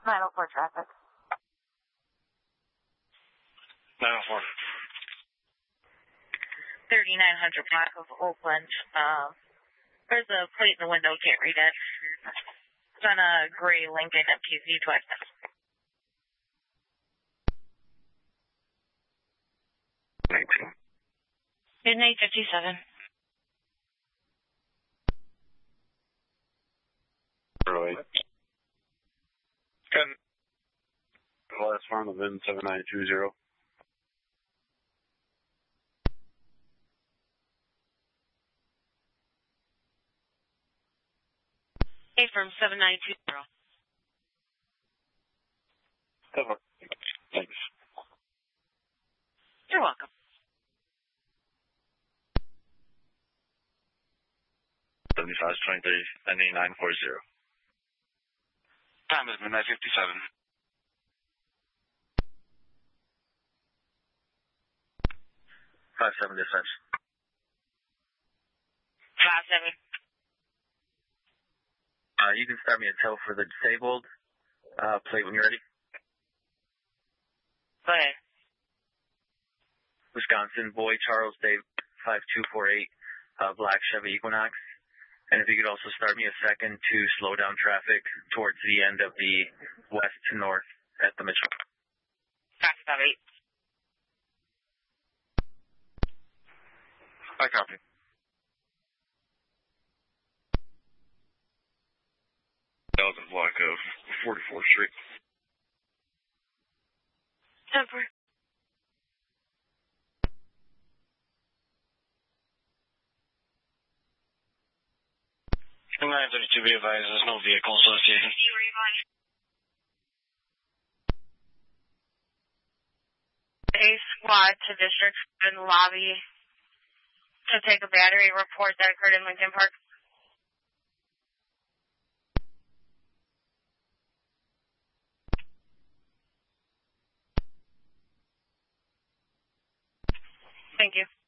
904 traffic. 904. 3900 block of Oakland. There's a plate in the window, can't read it. It's on a gray Lincoln MTZ twice. Midnight 57. Early. 10. Last farm of VIN 7920. Hey, from 7920. Thanks. You're welcome. $75-23, ending 940. Time is midnight 57. 57 dispatch. 57. You can start me a tow for the disabled plate when you're ready. Go ahead. Wisconsin, Boy Charles Dave 5248, black Chevy Equinox. And if you could also start me a second to slow down traffic towards the end of the west to north at the Mitchell. Copy, copy. I copy. That was a block of 44th Street. Temper. 932, be advised, there's no vehicle associated. A squad to District in the lobby to take a battery report that occurred in Lincoln Park. Thank you.